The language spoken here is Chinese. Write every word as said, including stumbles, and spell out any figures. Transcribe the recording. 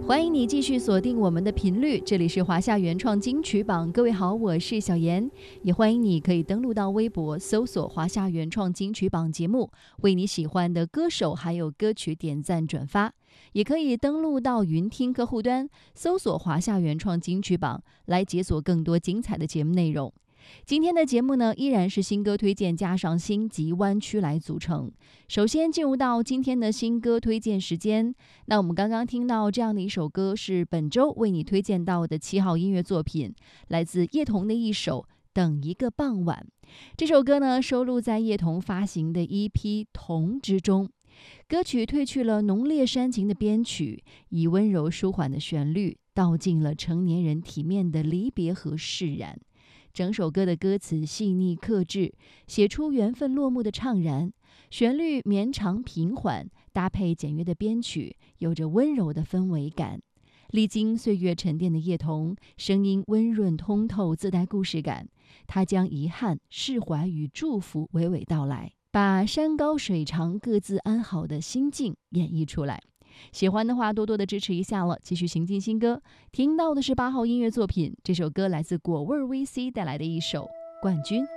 欢迎你继续锁定我们的频率，这里是华夏原创金曲榜。各位好，我是小妍，也欢迎你可以登录到微博搜索华夏原创金曲榜节目，为你喜欢的歌手还有歌曲点赞转发，也可以登录到云听客户端搜索华夏原创金曲榜，来解锁更多精彩的节目内容。今天的节目呢，依然是新歌推荐加上星级湾区来组成。首先进入到今天的新歌推荐时间，那我们刚刚听到这样的一首歌，是本周为你推荐到的七号音乐作品，来自叶童的一首《等一个傍晚》。这首歌呢，收录在叶童发行的 E P《童》之中。歌曲褪去了浓烈煽情的编曲，以温柔舒缓的旋律，道尽了成年人体面的离别和释然。整首歌的歌词细腻克制，写出缘分落幕的怅然，旋律绵长平缓，搭配简约的编曲，有着温柔的氛围感。历经岁月沉淀的叶童，声音温润通透，自带故事感。他将遗憾、释怀与祝福娓娓道来，把山高水长各自安好的心境演绎出来。喜欢的话多多的支持一下了，继续行进新歌。听到的是八号音乐作品，这首歌来自果味 V C 带来的一首《冠军》。